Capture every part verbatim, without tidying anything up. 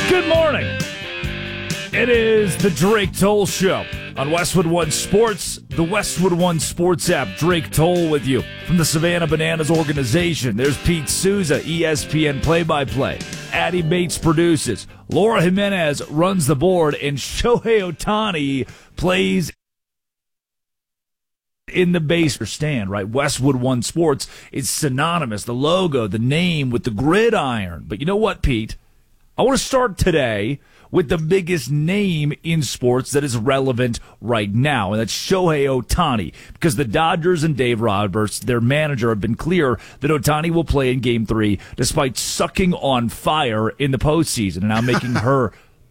Good morning. It is the Drake Toll Show on Westwood One Sports, the Westwood One Sports app. Drake Toll with you from the Savannah Bananas organization. There's Pete Souza, E S P N play-by-play. Addie Bates produces. Laura Jimenez runs the board, and Shohei Ohtani plays in the base or stand, right? Westwood One Sports is synonymous, the logo, the name with the gridiron. But you know what, Pete? I want to start today with the biggest name in sports that is relevant right now, and that's Shohei Ohtani, because the Dodgers and Dave Roberts, their manager, have been clear that Ohtani will play in Game three despite sucking on fire in the postseason, and now making her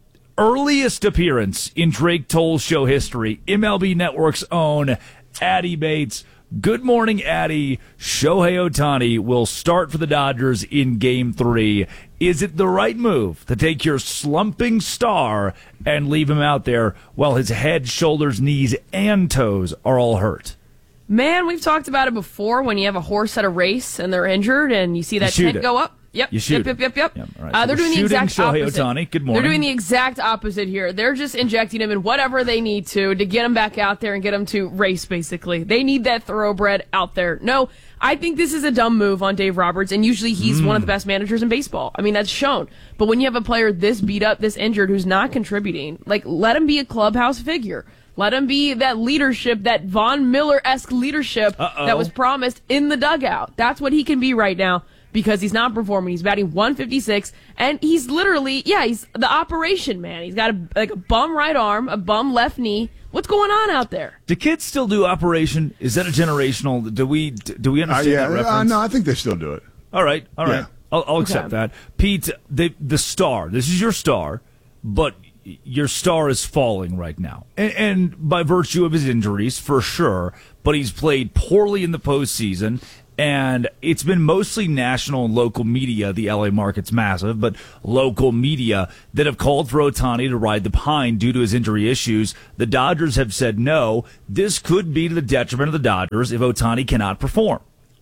earliest appearance in Drake Toll Show history, M L B Network's own Addie Bates. Good morning, Addie. Shohei Ohtani will start for the Dodgers in Game three. Is it the right move to take your slumping star and leave him out there while his head, shoulders, knees, and toes are all hurt? Man, we've talked about it before when you have a horse at a race and they're injured and you see that tent go up. Yep, you shoot yep, yep, yep, yep. yep right. Uh, so they're doing the exact Shohei opposite. Ohtani. Good morning. They're doing the exact opposite here. They're just injecting him in whatever they need to to get him back out there and get him to race, basically. They need that thoroughbred out there. No, I think this is a dumb move on Dave Roberts, and usually he's mm. one of the best managers in baseball. I mean, that's shown. But when you have a player this beat up, this injured, who's not contributing, like, let him be a clubhouse figure. Let him be that leadership, that Von Miller-esque leadership Uh-oh. that was promised in the dugout. That's what he can be right now. Because he's not performing. He's batting one fifty-six, and he's literally, yeah, he's the operation man. He's got a, like a bum right arm, a bum left knee. What's going on out there? Do kids still do operation? Is that a generational? Do we do we understand uh, yeah, that reference? Uh, no, I think they still do it. All right, all right. Yeah. I'll, I'll accept Okay. that. Pete, the the star. This is your star, but your star is falling right now, and, and by virtue of his injuries, for sure. But he's played poorly in the postseason. And it's been mostly national and local media, the L A market's massive, but local media that have called for Ohtani to ride the pine due to his injury issues. The Dodgers have said no. This could be to the detriment of the Dodgers if Ohtani cannot perform.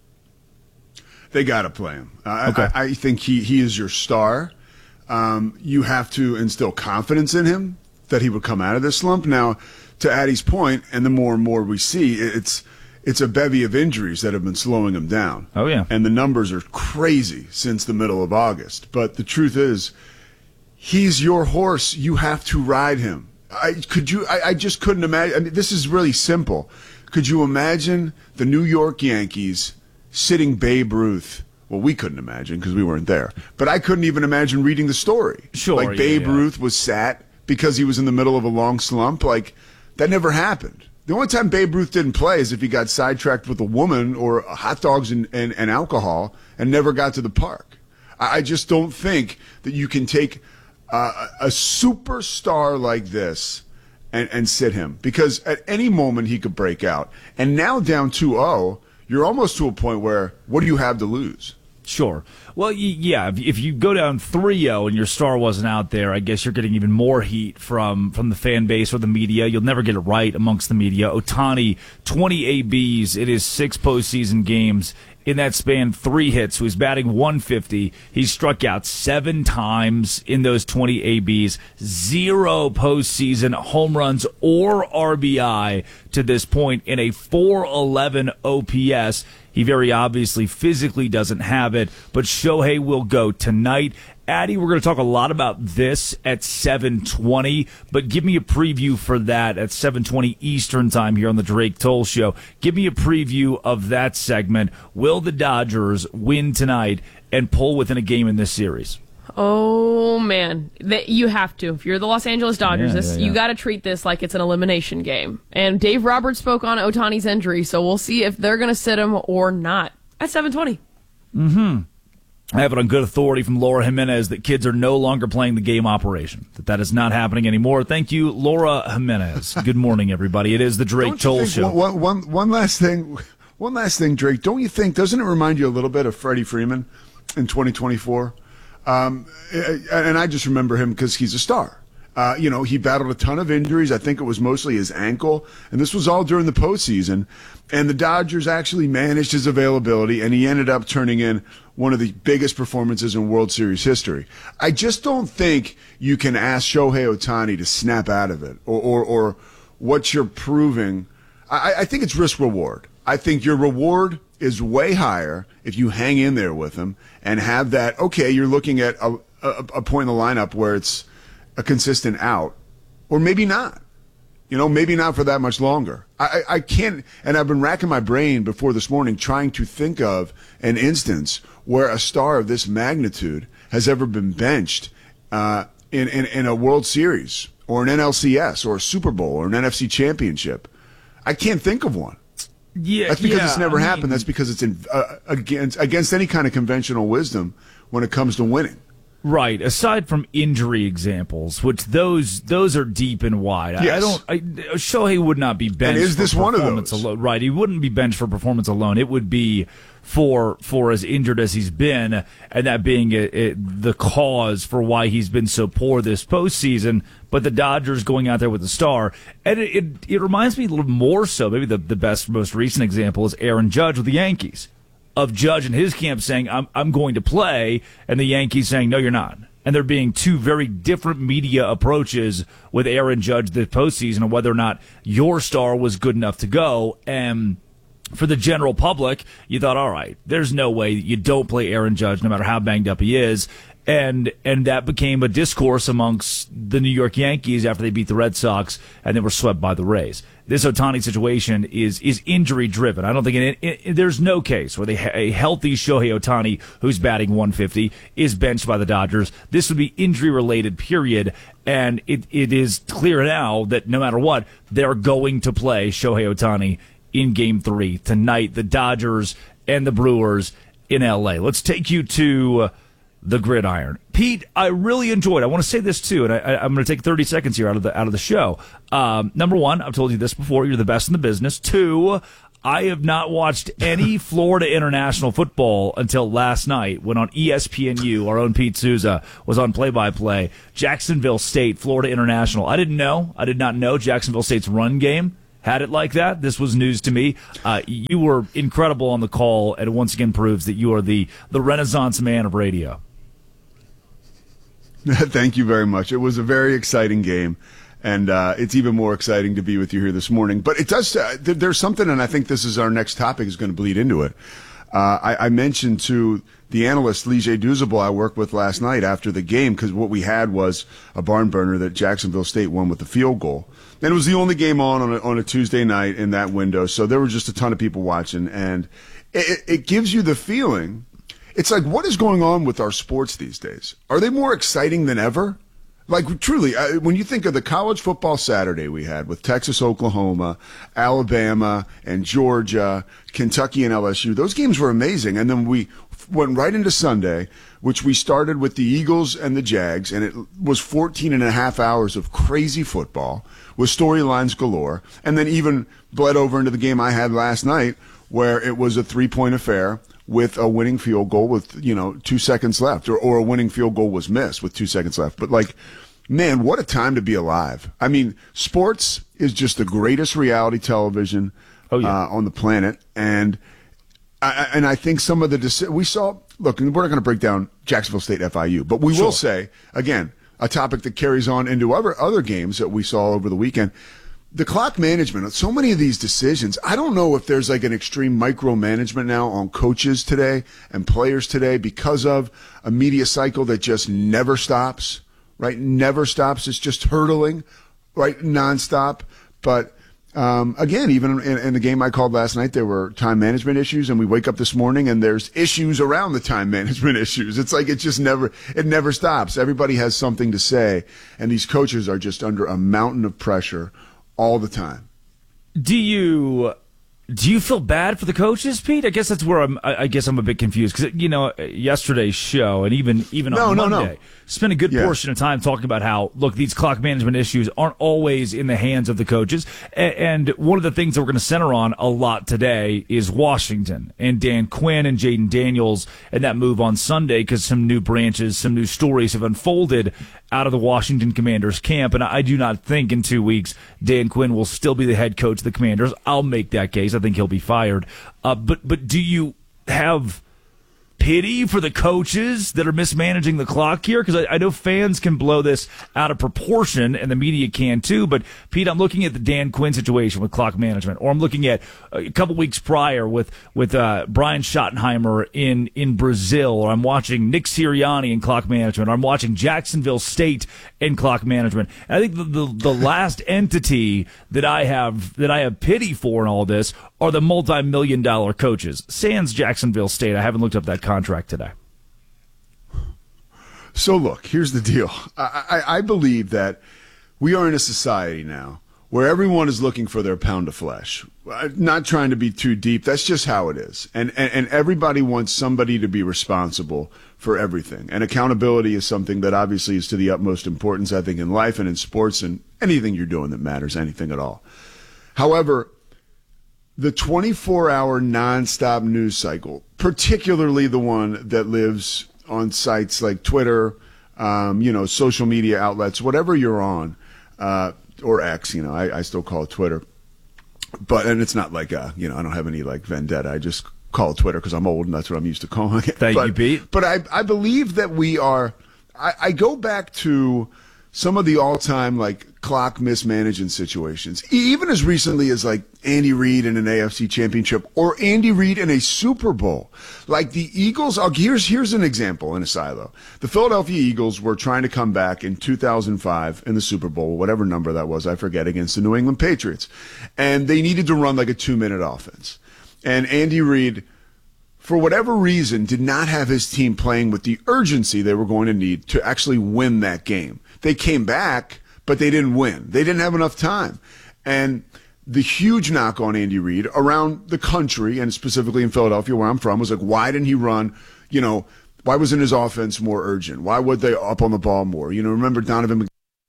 They got to play him. Uh, Okay. I, I think he, he is your star. Um, you have to instill confidence in him that he would come out of this slump. Now, to Addie's point, and the more and more we see, it's it's a bevy of injuries that have been slowing him down. Oh, yeah. And the numbers are crazy since the middle of August. But the truth is, he's your horse. You have to ride him. I could you. I, I just couldn't imagine. I mean, this is really simple. Could you imagine the New York Yankees sitting Babe Ruth? Well, we couldn't imagine because we weren't there. But I couldn't even imagine reading the story. Sure, like yeah, Babe yeah. Ruth was sat because he was in the middle of a long slump. Like, that never happened. The only time Babe Ruth didn't play is if he got sidetracked with a woman or hot dogs and, and, and alcohol and never got to the park. I, I just don't think that you can take uh, a superstar like this and, and sit him, because at any moment he could break out. And now down two oh, you're almost to a point where what do you have to lose? Sure. Well, y- yeah, if, if you go down three oh and your star wasn't out there, I guess you're getting even more heat from, from the fan base or the media. You'll never get it right amongst the media. Ohtani, twenty A Bs in his six postseason games. In that span, three hits. So he's batting one fifty. He struck out seven times in those twenty A Bs. Zero postseason home runs or R B I to this point in a four eleven O P S. He very obviously physically doesn't have it, but Shohei will go tonight. Addie, we're going to talk a lot about this at seven twenty, but give me a preview for that at seven twenty Eastern time here on the Drake Toll Show. Give me a preview of that segment. Will the Dodgers win tonight and pull within a game in this series? Oh, man. That you have to. If you're the Los Angeles Dodgers, Yeah, this, yeah, yeah. you got to treat this like it's an elimination game. And Dave Roberts spoke on Ohtani's injury, so we'll see if they're going to sit him or not at seven twenty. Mm-hmm. I have it on good authority from Laura Jimenez that kids are no longer playing the game operation, that that is not happening anymore. Thank you, Laura Jimenez. Good morning, everybody. It is the Drake Don't you Toll think Show. One, one, one last thing. One last thing, Drake. Don't you think, doesn't it remind you a little bit of Freddie Freeman in twenty twenty-four? Um, and I just remember him because he's a star. Uh, you know, he battled a ton of injuries. I think it was mostly his ankle. And this was all during the postseason. And the Dodgers actually managed his availability, and he ended up turning in one of the biggest performances in World Series history. I just don't think you can ask Shohei Ohtani to snap out of it or, or, or what you're proving. I, I think it's risk-reward. I think your reward is way higher if you hang in there with him and have that, okay, you're looking at a, a, a point in the lineup where it's a consistent out, or maybe not. You know, maybe not for that much longer. I, I can't, and I've been racking my brain before this morning trying to think of an instance where a star of this magnitude has ever been benched uh, in, in, in a World Series or an N L C S or a Super Bowl or an N F C championship. I can't think of one. Yeah, That's because yeah, it's never I mean, happened. That's because it's in, uh, against, against any kind of conventional wisdom when it comes to winning. Right. Aside from injury examples, which those those are deep and wide. I, Yes. I don't. I, Shohei would not be benched. And is for this one of performance those? Alone. Right. He wouldn't be benched for performance alone. It would be for for as injured as he's been, and that being it, it, the cause for why he's been so poor this postseason. But the Dodgers going out there with the star, and it it, it reminds me a little more so. Maybe the the best, most recent example is Aaron Judge with the Yankees. Of Judge and his camp saying, I'm I'm going to play, and the Yankees saying, no, you're not. And there being two very different media approaches with Aaron Judge this postseason on whether or not your star was good enough to go. And for the general public, you thought, all right, there's no way you don't play Aaron Judge no matter how banged up he is. And and that became a discourse amongst the New York Yankees after they beat the Red Sox and they were swept by the Rays. This Ohtani situation is is injury driven. I don't think it, it, it, there's no case where they, a healthy Shohei Ohtani who's batting one fifty is benched by the Dodgers. This would be injury related, period. And it, it is clear now that no matter what, they're going to play Shohei Ohtani in Game Three tonight. The Dodgers and the Brewers in L A. Let's take you to the gridiron. Pete, I really enjoyed. I want to say this too, and I, I, I'm going to take thirty seconds here out of the out of the show. Um, number one, I've told you this before. You're the best in the business. Two, I have not watched any Florida international football until last night when on E S P N U, our own Pete Souza was on play-by-play. Jacksonville State, Florida International. I didn't know. I did not know Jacksonville State's run game had it like that. This was news to me. Uh, you were incredible on the call, and it once again proves that you are the the Renaissance man of radio. Thank you very much. It was a very exciting game, and uh, it's even more exciting to be with you here this morning. But it does. Uh, th- there's something, and I think this is our next topic is going to bleed into it. Uh, I, I mentioned to the analyst Lee J. Duzable I worked with last night after the game, because what we had was a barn burner that Jacksonville State won with the field goal. And it was the only game on on a, on a Tuesday night in that window, so there were just a ton of people watching, and it, it gives you the feeling. It's like, what is going on with our sports these days? Are they more exciting than ever? Like, truly, uh, when you think of the college football Saturday we had with Texas, Oklahoma, Alabama, and Georgia, Kentucky, and L S U, those games were amazing. And then we went right into Sunday, which we started with the Eagles and the Jags, and it was fourteen and a half hours of crazy football with storylines galore, and then even bled over into the game I had last night where it was a three-point affair with a winning field goal with, you know, two seconds left, or, or a winning field goal was missed with two seconds left. But, like, man, what a time to be alive. I mean, sports is just the greatest reality television oh, yeah. uh, on the planet. And I, and I think some of the deci- – we saw – look, we're not going to break down Jacksonville State F I U, but we sure. will say, again, a topic that carries on into other, other games that we saw over the weekend – the clock management, so many of these decisions, I don't know if there's like an extreme micromanagement now on coaches today and players today because of a media cycle that just never stops, right? Never stops. It's just hurtling, right? Nonstop. But um, again, even in, in the game I called last night, there were time management issues, and we wake up this morning and there's issues around the time management issues. It's like it just never, it never stops. Everybody has something to say, and these coaches are just under a mountain of pressure all the time. Do you Do you feel bad for the coaches, Pete? I guess that's where I'm. I I guess I'm a bit confused because you know yesterday's show and even even no, on no, Monday, no. spent a good Yeah. portion of time talking about how look these clock management issues aren't always in the hands of the coaches, A- and one of the things that we're going to center on a lot today is Washington and Dan Quinn and Jaden Daniels and that move on Sunday because some new branches, some new stories have unfolded out of the Washington Commanders camp, and I do not think in two weeks Dan Quinn will still be the head coach of the Commanders. I'll make that case. I think he'll be fired. Uh, but but do you have pity for the coaches that are mismanaging the clock here? Because I, I know fans can blow this out of proportion, and the media can too. But, Pete, I'm looking at the Dan Quinn situation with clock management, or I'm looking at a couple weeks prior with with uh, Brian Schottenheimer in, in Brazil, or I'm watching Nick Sirianni in clock management, or I'm watching Jacksonville State in clock management. And I think the, the, the last entity that I have that I have pity for in all this are the multi-million dollar coaches. Sans Jacksonville State. I haven't looked up that contract today. So look, here's the deal. I, I, I believe that we are in a society now where everyone is looking for their pound of flesh. Not trying to be too deep. That's just how it is. And, and, and everybody wants somebody to be responsible for everything. And accountability is something that obviously is to the utmost importance, I think, in life and in sports and anything you're doing that matters, anything at all. However, the twenty-four hour nonstop news cycle, particularly the one that lives on sites like Twitter, um, you know, social media outlets, whatever you're on, uh, or X, you know, I, I still call it Twitter. But, and it's not like, uh, you know, I don't have any like vendetta. I just call it Twitter because I'm old and that's what I'm used to calling it. Thank but, you, Pete. But I, I believe that we are, I, I go back to some of the all-time like clock mismanaging situations, E- even as recently as like Andy Reid in an A F C championship or Andy Reid in a Super Bowl. Like the Eagles, oh, here's here's an example in a silo. The Philadelphia Eagles were trying to come back in two thousand five in the Super Bowl, whatever number that was, I forget, against the New England Patriots. And they needed to run like a two-minute offense. And Andy Reid, for whatever reason, did not have his team playing with the urgency they were going to need to actually win that game. They came back, but they didn't win. They didn't have enough time. And the huge knock on Andy Reid around the country, and specifically in Philadelphia, where I'm from, was like, why didn't he run, you know, why wasn't his offense more urgent? Why were they up on the ball more? You know, remember Donovan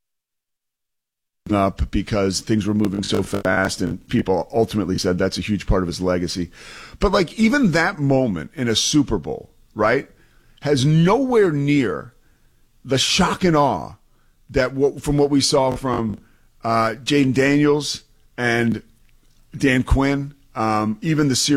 up because things were moving so fast, and people ultimately said that's a huge part of his legacy. But like even that moment in a Super Bowl, right, has nowhere near the shock and awe that what, from what we saw from uh, Jaden Daniels and Dan Quinn, um, even the series.